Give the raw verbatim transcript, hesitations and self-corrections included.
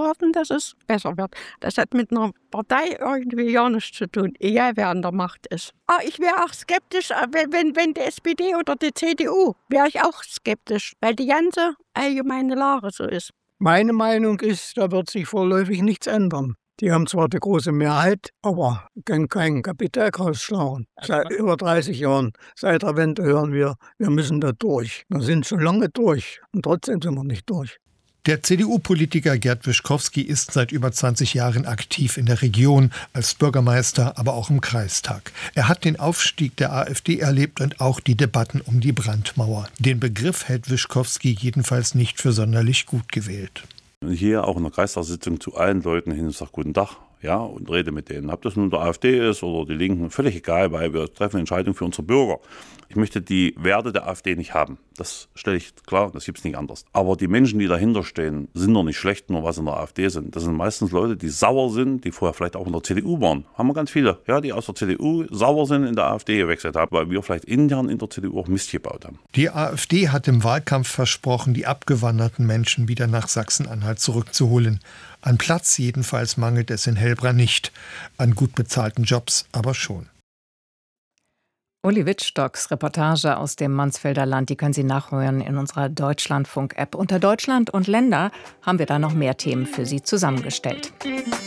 hoffen, dass es besser wird. Das hat mit einer Partei irgendwie gar nichts zu tun, egal wer an der Macht ist. Ah, ich wäre auch skeptisch, wenn, wenn, wenn die S P D oder die C D U, wäre ich auch skeptisch, weil die ganze allgemeine Lage so ist. Meine Meinung ist, da wird sich vorläufig nichts ändern. Die haben zwar die große Mehrheit, aber können keinen Kapital rausschlagen. Seit über dreißig Jahren, seit der Wende hören wir, wir müssen da durch. Wir sind schon lange durch und trotzdem sind wir nicht durch. Der C D U-Politiker Gerd Wischkowski ist seit über zwanzig Jahren aktiv in der Region, als Bürgermeister, aber auch im Kreistag. Er hat den Aufstieg der AfD erlebt und auch die Debatten um die Brandmauer. Den Begriff hält Wischkowski jedenfalls nicht für sonderlich gut gewählt. Hier auch in der Kreistagssitzung zu allen Leuten hin und sage guten Tag, ja, und rede mit denen. Ob das nun der AfD ist oder die Linken, völlig egal, weil wir treffen Entscheidungen für unsere Bürger. Ich möchte die Werte der AfD nicht haben. Das stelle ich klar, das gibt es nicht anders. Aber die Menschen, die dahinter stehen, sind doch nicht schlecht, nur was in der AfD sind. Das sind meistens Leute, die sauer sind, die vorher vielleicht auch in der C D U waren. Haben wir ganz viele, ja, die aus der C D U sauer sind, in der AfD gewechselt haben, weil wir vielleicht intern in der C D U auch Mist gebaut haben. Die AfD hat im Wahlkampf versprochen, die abgewanderten Menschen wieder nach Sachsen-Anhalt zurückzuholen. An Platz jedenfalls mangelt es in Hellbrunn nicht, an gut bezahlten Jobs aber schon. Uli Wittstocks Reportage aus dem Mansfelder Land, die können Sie nachhören in unserer Deutschlandfunk-App. Unter Deutschland und Länder haben wir da noch mehr Themen für Sie zusammengestellt.